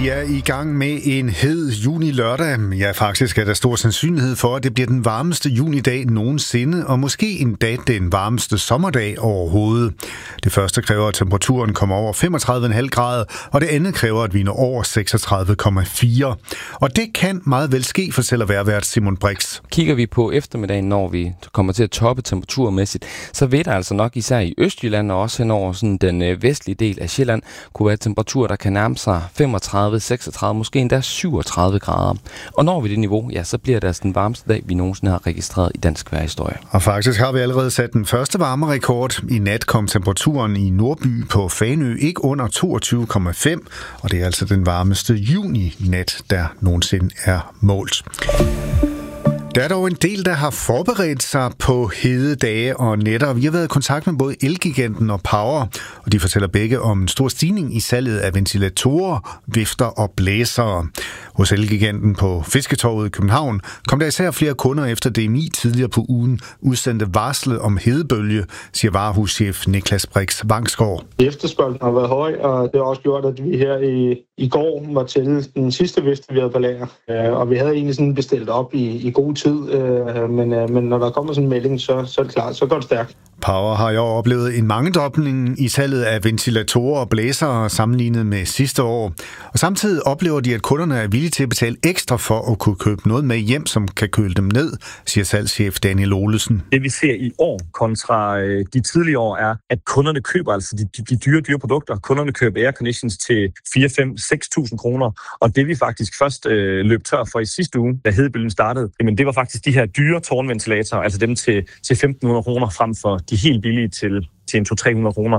Vi er i gang med en hed juni lørdag. Ja, faktisk er der stor sandsynlighed for, at det bliver den varmeste junidag nogensinde, og måske endda den varmeste sommerdag overhovedet. Det første kræver, at temperaturen kommer over 35,5 grader, og det andet kræver, at vi når over 36,4. Og det kan meget vel ske, fortæller vejrvært Simon Brix. Kigger vi på eftermiddagen, når vi kommer til at toppe temperaturmæssigt, så vil der altså nok især i Østjylland og også hen over sådan den vestlige del af Sjælland kunne være temperaturer, der kan nærme sig 35, 36, måske endda 37 grader. Og når vi det niveau, ja, så bliver det altså den varmeste dag, vi nogensinde har registreret i dansk vejrhistorie. Og faktisk har vi allerede sat den første varmerekord. I nat kom temperaturen i Nordby på Fanø ikke under 22,5, og det er altså den varmeste juni-nat, der nogensinde er målt. Der er dog en del, der har forberedt sig på hede dage og nætter. Vi har været i kontakt med både Elgiganten og Power, og de fortæller begge om en stor stigning i salget af ventilatorer, vifter og blæsere. Hos Elgiganten på Fisketorvet i København kom der især flere kunder efter DMI tidligere på ugen udsendte varsel om hedebølge, siger varehuschef Niklas Brix Vangsgaard. Efterspørgslen har været høj, og det har også gjort, at vi her i går var til den sidste vifte, vi havde på lager. Og vi havde egentlig sådan bestilt op i god tid, men når der kommer sådan en melding, så er det klart, så går det stærkt. Power har jo oplevet en mangedobling i salget af ventilatorer og blæsere sammenlignet med sidste år. Og samtidig oplever de, at kunderne er villige til at betale ekstra for at kunne købe noget med hjem, som kan køle dem ned, siger salgschef Daniel Olesen. Det vi ser i år kontra de tidligere år er, at kunderne køber altså de dyre produkter. Kunderne køber airconditions til 4-5-6.000 kroner. Og det vi faktisk først løb tør for i sidste uge, da hedebølgen startede, jamen det var faktisk de her dyre tårnventilatorer, altså dem til 1.500 kroner frem for de helt billige til en 200-300 kroner.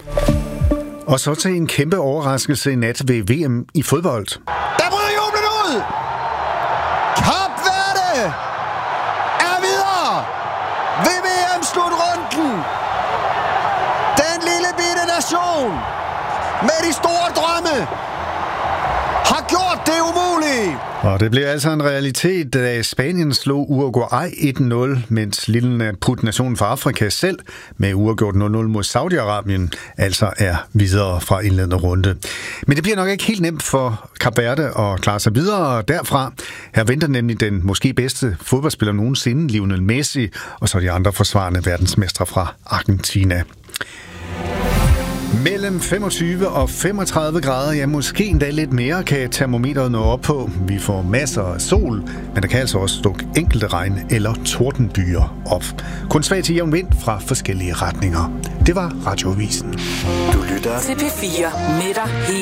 Og så til en kæmpe overraskelse i nat ved VM i fodbold. Der bryder jublen ud! Kap Verde er videre ved VM-slutrunden. Den lille bitte nation med de store drømme har gjort det umulige. Og det blev altså en realitet, da Spanien slog Uruguay 1-0, mens lille putnationen fra Afrika selv med uafgjort 0-0 mod Saudi-Arabien altså er videre fra indledende runde. Men det bliver nok ikke helt nemt for Kap Verde at klare sig videre derfra. Her venter nemlig den måske bedste fodboldspiller nogensinde, Lionel Messi, og så de andre forsvarende verdensmestre fra Argentina. Mellem 25 og 35 grader, ja måske endda lidt mere, kan termometeret nå op på. Vi får masser af sol, men der kan altså også dukke enkelte regn- eller tordenbyer op. Kun svag til jævn vind fra forskellige retninger. Det var Radioavisen. Du lytter til P4 med dig.